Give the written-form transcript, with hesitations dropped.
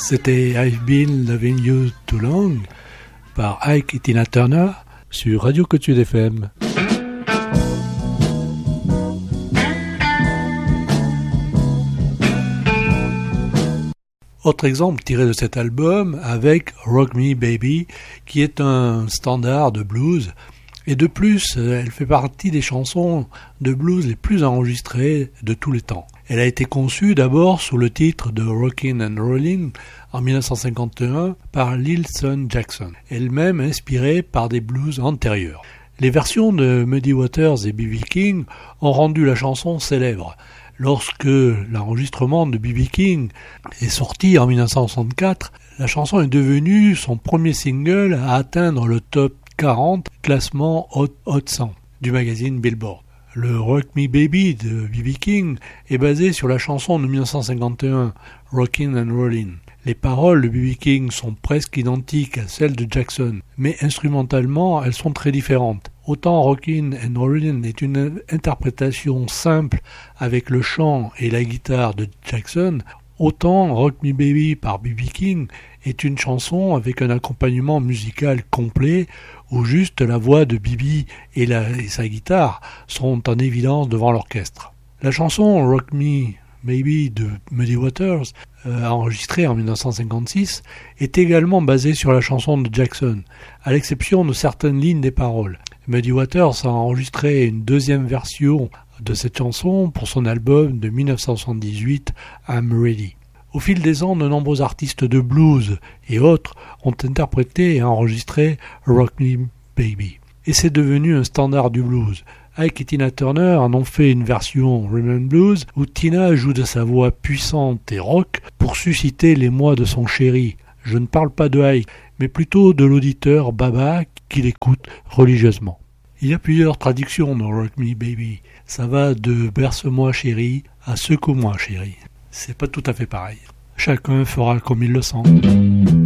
C'était I've Been Loving You Too Long par Ike et Tina Turner sur Radio Cotude FM. Autre exemple tiré de cet album avec Rock Me Baby, qui est un standard de blues. Et de plus, elle fait partie des chansons de blues les plus enregistrées de tous les temps. Elle a été conçue d'abord sous le titre de Rockin' and Rollin' en 1951 par Lil Son Jackson, elle-même inspirée par des blues antérieurs. Les versions de Muddy Waters et B.B. King ont rendu la chanson célèbre. Lorsque l'enregistrement de B.B. King est sorti en 1964, la chanson est devenue son premier single à atteindre le top 40 classement Hot 100 du magazine Billboard. Le Rock Me Baby de B.B. King est basé sur la chanson de 1951 Rockin' and Rollin'. Les paroles de B.B. King sont presque identiques à celles de Jackson, mais instrumentalement elles sont très différentes. Autant Rockin' and Rollin' est une interprétation simple avec le chant et la guitare de Jackson, autant Rock Me Baby par B.B. King est une chanson avec un accompagnement musical complet où juste la voix de B.B. et sa guitare sont en évidence devant l'orchestre. La chanson Rock Me Baby de Muddy Waters, enregistrée en 1956, est également basée sur la chanson de Jackson, à l'exception de certaines lignes des paroles. Muddy Waters a enregistré une deuxième version de cette chanson pour son album de 1978, I'm Ready. Au fil des ans, de nombreux artistes de blues et autres ont interprété et enregistré Rock Me Baby. Et c'est devenu un standard du blues. Ike et Tina Turner en ont fait une version Rhythm and Blues où Tina joue de sa voix puissante et rock pour susciter l'émoi de son chéri. Je ne parle pas de Ike, mais plutôt de l'auditeur Baba qui l'écoute religieusement. Il y a plusieurs traductions dans Rock Me Baby. Ça va de berce-moi chéri à secoue-moi chéri. C'est pas tout à fait pareil. Chacun fera comme il le sent.